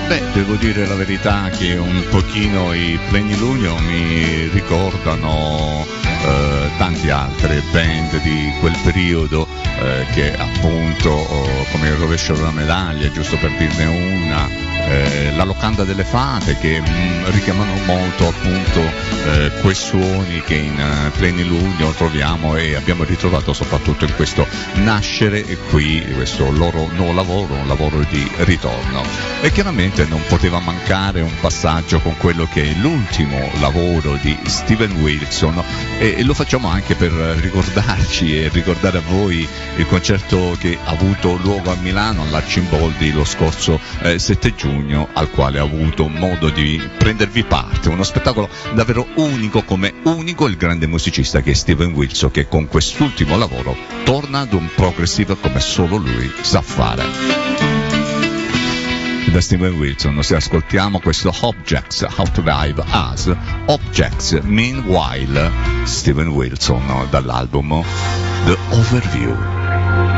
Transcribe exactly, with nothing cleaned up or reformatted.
Beh, devo dire la verità che un pochino i Plenilunio mi ricordano eh, tante altre band di quel periodo eh, che appunto oh, come il rovescio della medaglia, giusto per dirne una, eh, la locanda delle fate, che mh, richiamano molto appunto eh, quei suoni che in uh, Plenilunio troviamo e abbiamo ritrovato soprattutto in questo nascere e qui questo loro nuovo lavoro, un lavoro di ritorno. E chiaramente non poteva mancare un passaggio con quello che è l'ultimo lavoro di Steven Wilson, e lo facciamo anche per ricordarci e ricordare a voi il concerto che ha avuto luogo a Milano all'Arcimboldi lo scorso eh, sette giugno, al quale ho avuto modo di prendervi parte. Uno spettacolo davvero unico, come unico il grande musicista che è Steven Wilson, che con quest'ultimo lavoro torna ad un progressive come solo lui sa fare. Da Steven Wilson se ascoltiamo questo Objects Outvive Us, Objects Meanwhile, Steven Wilson dall'album The Overview.